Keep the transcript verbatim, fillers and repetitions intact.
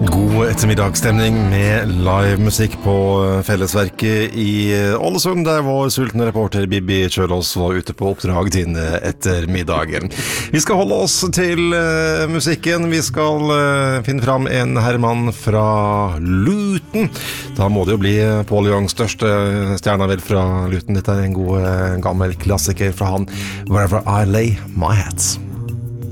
God ettermiddagsstemning med livemusikk på Fellesverket i Ålesund, der vår sultne reporter Bibi Kjølås var ute på oppdrag til ettermiddagen. Vi skal holde oss til uh, musikken. Vi skal uh, finne fram en herremann fra Luton. Da må det jo bli Paul Youngs største stjerna vel fra Luton. Dette er en god uh, gammel klassiker fra han. Wherever I lay my hats.